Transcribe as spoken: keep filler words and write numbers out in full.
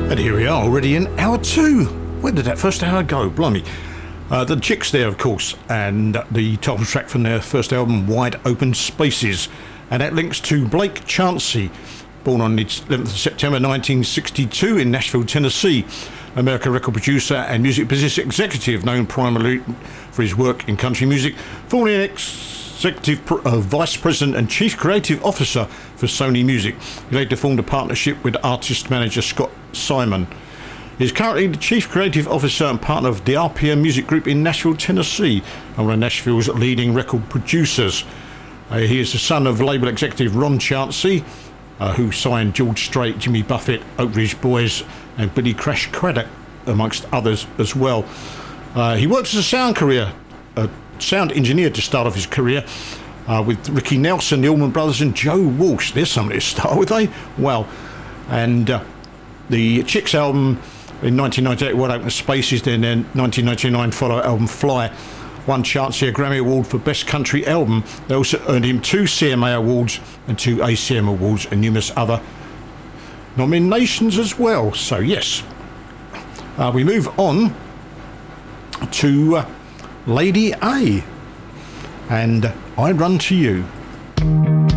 And here we are already in hour two. Where did that first hour go? Blimey. Uh, the Chicks there, of course, and the title track from their first album, Wide Open Spaces. And that links to Blake Chauncey, born on the eleventh of September nineteen sixty-two in Nashville, Tennessee. American record producer and music business executive, known primarily for his work in country music. Formerly an executive uh, vice president and chief creative officer for Sony Music. He later formed a partnership with artist manager Scott Simon. He is currently the chief creative officer and partner of the R P M Music Group in Nashville, Tennessee, and one of Nashville's leading record producers. Uh, he is the son of label executive Ron Chauncey, uh, who signed George Strait, Jimmy Buffett, Oak Ridge Boys, and Billy Crash Craddock, amongst others as well. Uh, he worked as a sound career, a sound engineer to start off his career, uh, with Ricky Nelson, the Allman Brothers, and Joe Walsh. There's somebody to start with, eh? Well, and uh, the Chicks album in nineteen ninety-eight, Wide Open Spaces, then in nineteen ninety-nine follow album Fly, won Chauncey a Grammy Award for Best Country Album. They also earned him two C M A Awards and two A C M Awards and numerous other nominations as well. So yes, uh, we move on to uh, Lady A, and I Run to You.